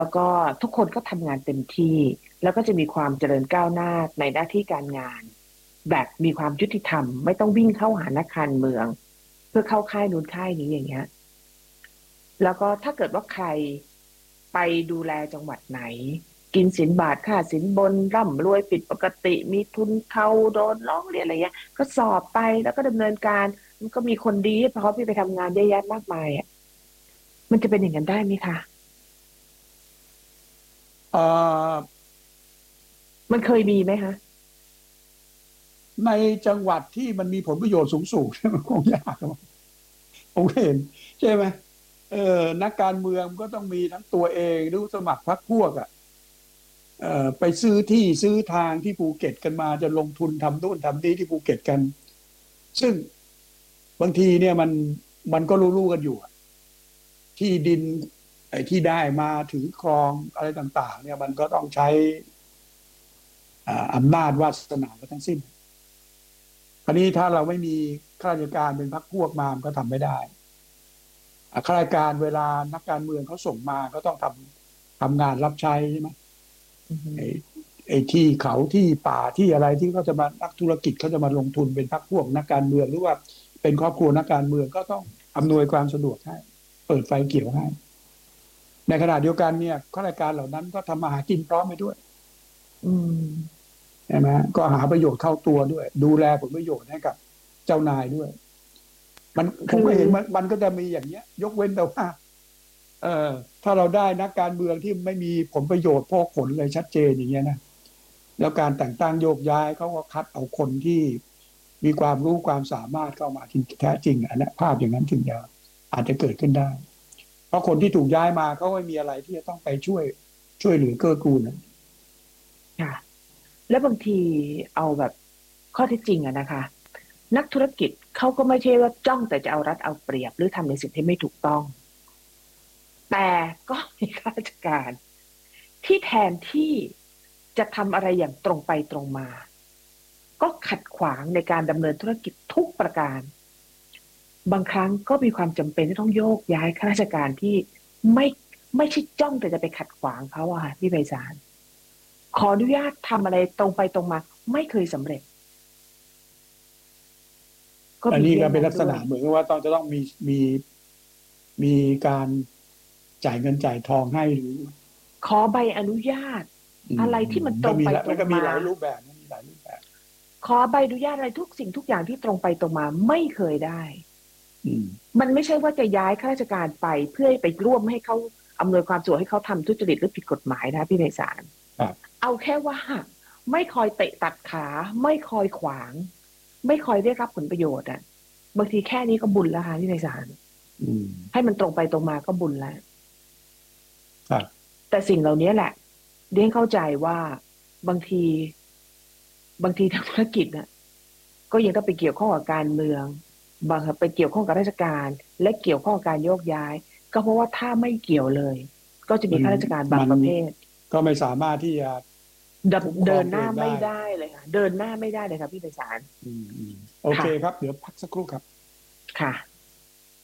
แล้วก็ทุกคนก็ทำงานเต็มที่แล้วก็จะมีความเจริญก้าวหน้าในหน้าที่การงานแบบมีความยุติธรรมไม่ต้องวิ่งเข้าหานักการเมืองเพื่อเข้าค่ายนู้นค่ายนี้อย่างเงี้ยแล้วก็ถ้าเกิดว่าใครไปดูแลจังหวัดไหนกินสินบาทค่าสินบนร่ำรวยผิดปกติมีทุนเทาโดนร้องเรียนอะไรเงี้ยก็สอบไปแล้วก็ดำเนินการมันก็มีคนดีเพราะพี่ไปทำงานเยอะแยะมากมายอ่ะมันจะเป็นอย่างนั้นได้ไหมคะเอ่อมันเคยมีไหมคะในจังหวัดที่มันมีผลประโยชน์สูงๆมันคงยากหรอกผมเห็นใช่ไหมนักการเมืองก็ต้องมีทั้งตัวเองหรือสมัครพรรคพวกอ่ะไปซื้อที่ซื้อทางที่ภูเก็ตกันมาจะลงทุนทำโน่นทำนี่ที่ภูเก็ตกันซึ่งบางทีเนี่ยมันก็รู้ๆกันอยู่อะที่ดินไอ้ที่ได้มาถือครองอะไรต่างๆเนี่ยมันก็ต้องใช้อำนาจวาสนากันทั้งสิ้น คราวนี้ถ้าเราไม่มีข้าราชการเป็นพรรคพวกมามันก็ทำไม่ได้ข้าราชการเวลานักการเมืองเขาส่งมาก็ต้องทำงานรับใช้ใช่ไหมอือฮึไอ้ไอ้ที่เขาที่ป่าที่อะไรที่เขาจะมานักธุรกิจเขาจะมาลงทุนเป็นพรรคพวกนักการเมืองหรือว่าเป็นครอบครัวนักการเมืองก็ต้องอำนวยความสะดวกให้เปิดไฟเขียวให้ในขณะเดียวกันเนี่ยข้าราชการเหล่านั้นก็ทำมาหากินพร้อมไปด้วยอืมใช่ไหมก็หาประโยชน์เข้าตัวด้วยดูแลผลประโยชน์ให้กับเจ้านายด้วย ผมคือก็เห็นมันก็จะมีอย่างเงี้ยยกเว้นแต่ว่าเออถ้าเราได้นักการเมืองที่ไม่มีผลประโยชน์พวกผลเลยชัดเจนอย่างเงี้ยนะแล้วการแต่งตั้งโยกย้ายเขาก็คัดเอาคนที่มีความรู้ความสามารถเข้ามาที่แท้จริงอันนี้ภาพอย่างนั้นถึงจะอาจจะเกิดขึ้นได้เพราะคนที่ถูกย้ายมาเขาไม่มีอะไรที่จะต้องไปช่วยเหลือเกื้อกูลนะค่ะแล้วบางทีเอาแบบข้อเท็จจริงอะนะคะนักธุรกิจเขาก็ไม่ใช่ว่าจ้องแต่จะเอารัดเอาเปรียบหรือทำในสิ่งที่ไม่ถูกต้องแต่ก็มีข้าราชการที่แทนที่จะทำอะไรอย่างตรงไปตรงมาก็ขัดขวางในการดำเนินธุรกิจทุกประการบางครั้งก็มีความจำเป็นที่ต้องโยกย้ายข้าราชการที่ไม่ไม่ใช่จ้องแต่จะไปขัดขวางเขาอะค่ะพี่ไพศาล ขออนุญาตทำอะไรตรงไปตรงมาไม่เคยสำเร็จก็อันมีเรื่องนี้ก็เป็นลักษนั้นด้วยณะเหมือนกับว่าต้องจะต้องมีมีการจ่ายเงินจ่ายทองให้หรือขอใบอนุญาตอะไรที่มันตรงไปตรงมามันก็มีหลายรูปแบบนะมีหลายรูปแบบขอใบอนุญาตอะไรทุกสิ่งทุกอย่างที่ตรงไปตรงมาไม่เคยได้อืมมันไม่ใช่ว่าจะย้ายข้าราชการไปเพื่อไปร่วมให้เขาอำนวยความสะดวกให้เขาทำทุจริตหรือผิดกฎหมายนะพี่ไพศาลครับเอาแค่ว่าไม่คอยเตะตัดขาไม่คอยขวางไม่คอยเรียกรับผลประโยชน์อ่ะบางทีแค่นี้ก็บุญแล้วค่ะพี่ไพศาลอืมให้มันตรงไปตรงมาก็บุญแล้วครับแต่สิ่งเหล่านี้แหละเรียนเข้าใจว่าบางทีบางทีทางธุรกิจน่ะก็ยังต้องไปเกี่ยวข้องกับการเมืองบางไปเกี่ยวข้องกับราชการและเกี่ยวข้องกับการโยกย้ายก็เพราะว่าถ้าไม่เกี่ยวเลยก็จะมีมันข้าราชการบางมันประเภทก็ไม่สามารถที่จะคุ้มครองเดินหน้าตัวเองได้ไม่ได้เลยค่ะเดินหน้าไม่ได้เลยค่ะพี่ไพศาลอืมโอเคค่ะครับเดี๋ยวพักสักครู่ครับค่ะ